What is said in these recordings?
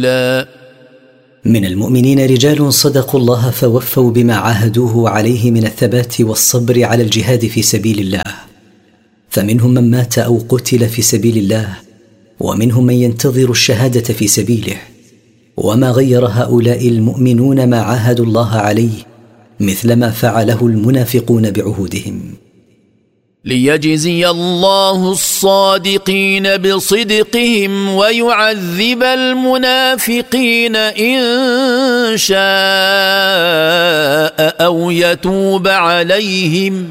لا. من المؤمنين رجال صدقوا الله فوفوا بما عاهدوه عليه من الثبات والصبر على الجهاد في سبيل الله، فمنهم من مات أو قتل في سبيل الله، ومنهم من ينتظر الشهادة في سبيله. وما غير هؤلاء المؤمنون ما عاهدوا الله عليه مثل ما فعله المنافقون بعهودهم. ليجزي الله الصادقين بصدقهم ويعذب المنافقين إن شاء أو يتوب عليهم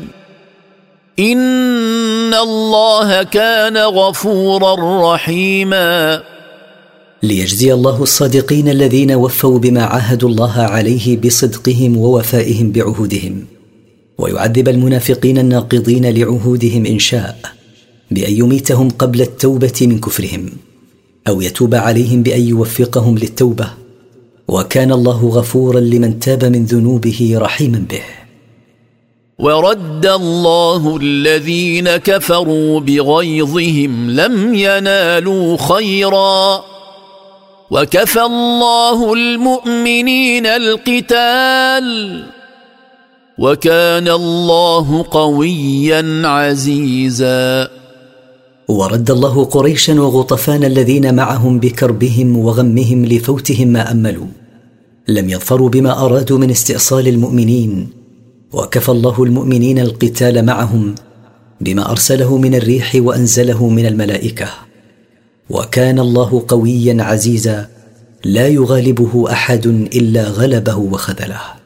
إن الله كان غفورا رحيما. ليجزي الله الصادقين الذين وفوا بما عاهدوا الله عليه بصدقهم ووفائهم بعهودهم، ويعذب المنافقين الناقضين لعهودهم إن شاء بأن يميتهم قبل التوبة من كفرهم، أو يتوب عليهم بأن يوفقهم للتوبة، وكان الله غفورا لمن تاب من ذنوبه رحيما به. ورد الله الذين كفروا بغيظهم لم ينالوا خيرا وكفى الله المؤمنين القتال وكان الله قويا عزيزا. ورد الله قريشا وغطفان الذين معهم بكربهم وغمهم لفوتهم ما أملوا، لم يظفروا بما أرادوا من استئصال المؤمنين، وكفى الله المؤمنين القتال معهم بما أرسله من الريح وأنزله من الملائكة، وكان الله قويا عزيزا لا يغالبه أحد إلا غلبه وخذله.